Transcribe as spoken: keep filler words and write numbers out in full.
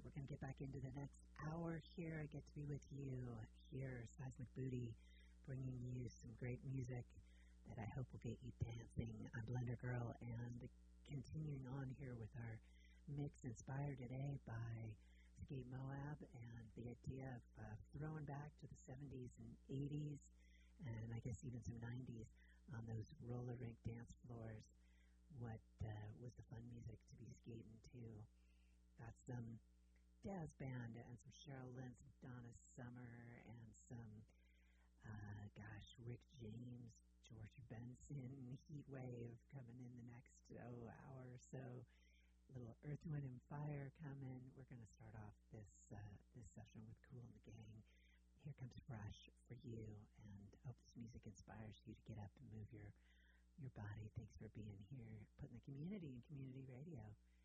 we're going to get back into the next hour here. I get to be with you here, Seismic Booty, bringing you some great music that I hope will get you dancing. I'm Blender Girl, and continuing on here with our mix inspired today by Skate Moab and the idea of uh, throwing back to the seventies and eighties, and I guess even some nineties on those roller rink dance floors. What uh, was the fun music to be skating to? Got some jazz band and some Cheryl Lynn, some Donna Summer, and some, uh, gosh, Rick James, George Benson, Heat Wave coming in the next oh, hour or so. A little Earth, Wind, and Fire coming. We're going to start off this uh, this session with Kool and the Gang. Here comes Fresh for you, and hope this music inspires you to get up and move your your body. Thanks for being here, putting the community in community radio.